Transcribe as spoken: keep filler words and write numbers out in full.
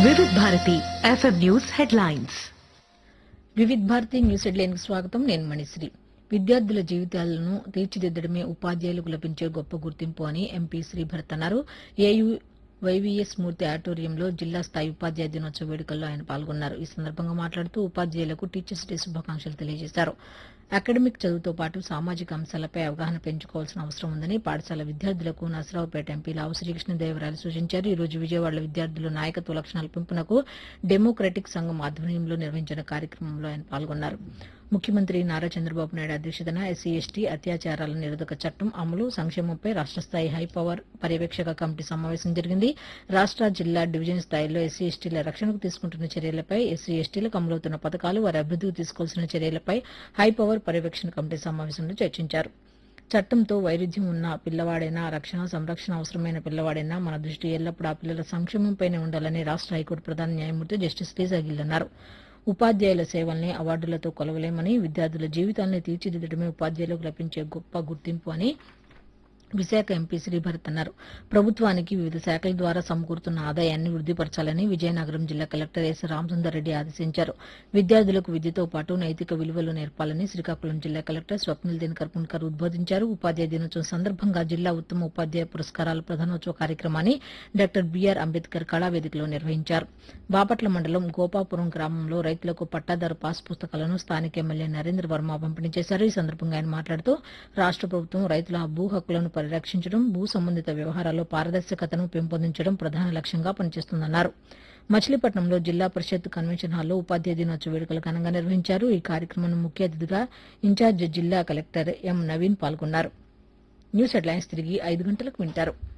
వివిధ Bharati FM news headlines. వివిధ Bharati news హెడ్లైన్కి స్వాగతం. నేను మణిశ్రీ. విద్యార్థుల జీవితాలను తీర్చిదిద్దడమే ఉపాధ్యాయులకు లభించే గొప్ప గుర్తింపు అని ఎంపీ శ్రీభరత్ అన్నారు. ఏయూ వైవీఎస్ మూర్తి ఆడిటోరియంలో జిల్లా స్థాయి ఉపాధ్యాయ దినోత్సవ వేడుకల్లో ఆయన పాల్గొన్నారు. ఈ సందర్భంగా మాట్లాడుతూ ఉపాధ్యాయులకు టీచర్స్ డే శుభాకాంక్షలు తెలియజేశారు. అకాడమిక్ చదువుతో పాటు సామాజిక అంశాలపై అవగాహన పెంచుకోవాల్సిన అవసరం ఉందని పాఠశాల విద్యార్థులకు నరసరావుపేట ఎంపీ లావు శ్రీకృష్ణదేవరాయలు సూచించారు. ఈ రోజు విజయవాడలో విద్యార్థులు నాయకత్వ లక్షణాల పెంపునకు డెమోక్రటిక్ సంఘం ఆధ్వర్యంలో నిర్వహించిన కార్యక్రమంలో ఆయన పాల్గొన్నారు. ముఖ్యమంత్రి నారా చంద్రబాబు నాయుడు అధ్యక్షతన ఎస్సీ ఎస్టీ అత్యాచారాల నిరోధక చట్టం అమలు సంక్షేమంపై రాష్ట స్థాయి హైపవర్ పర్యవేక్షక కమిటీ సమావేశం జరిగింది. రాష్ట జిల్లా డివిజన్ స్థాయిలో ఎస్సీ ఎస్టీల రక్షణకు తీసుకుంటున్న చర్యలపై, ఎస్సీ ఎస్టీలకు అమలవుతున్న పథకాలు, వారి అభివృద్ధికి తీసుకోవాల్సిన చర్యలపై హైపవర్ పర్యవేక్షణ కమిటీ సమావేశంలో చర్చించారు. చట్టంతో వైరుధ్యం ఉన్న పిల్లవాడైనా, రక్షణ సంరక్షణ అవసరమైన పిల్లవాడైనా మన దృష్టి ఎల్లప్పుడూ ఆ పిల్లల సంక్షేమంపైనే ఉండాలని రాష్ట హైకోర్టు ప్రధాన న్యాయమూర్తి జస్టిస్ లీజా గిల్ అన్నారు. ఉపాధ్యాయుల సేవల్ని అవార్డులతో కొలవలేమని, విద్యార్థుల జీవితాలను తీర్చిదిద్దడమే ఉపాధ్యాయులకు లభించే గొప్ప గుర్తింపు అని విశాఖ ఎంపీ శ్రీభరత్ అన్నారు. ప్రభుత్వానికి వివిధ శాఖల ద్వారా సమకూరుతున్న ఆదాయాన్ని వృద్దిపరచాలని విజయనగరం జిల్లా కలెక్టర్ ఎస్ రామసుందర్ రెడ్డి ఆదేశించారు. విద్యార్థులకు విద్యతో పాటు నైతిక విలువలు నేర్పాలని శ్రీకాకుళం జిల్లా కలెక్టర్ స్వప్నిల్ దినకర్ పుణ్కర్ ఉద్బోధించారు. ఉపాధ్యాయ దినోత్సవం సందర్భంగా జిల్లా ఉత్తమ ఉపాధ్యాయ పురస్కారాల ప్రధానోత్సవ కార్యక్రమాన్ని డాక్టర్ బీఆర్ అంబేద్కర్ కళావేదికలో నిర్వహించారు. బాపట్ల మండలం గోపాపురం గ్రామంలో రైతులకు పట్టాదారు పాస్ పుస్తకాలను స్థానిక ఎమ్మెల్యే నరేంద్ర వర్మ పంపిణీ చేశారు. ఈ సందర్భంగా ఆయన మాట్లాడుతూ రాష్ట ప్రభుత్వం రైతుల భూ హక్కులను పరిరక్షించడం, భూ సంబంధిత వ్యవహారాల్లో పారదర్శకతను పెంపొందించడం ప్రధాన లక్ష్యంగా పనిచేస్తుందన్నారు. మచిలీపట్నంలో జిల్లా పరిషత్ కన్వెన్షన్ హాల్లో ఉపాధ్యాయ దినోత్సవ వేడుకలు ఘనంగా నిర్వహించారు. ఈ కార్యక్రమంలో ముఖ్య అతిథిగా ఇన్ఛార్జ్ జిల్లా కలెక్టర్ ఎం నవీన్ పాల్గొన్నారు. న్యూస్ హెడ్లైన్స్ తిరిగి ఐదు గంటలకు వింటారు.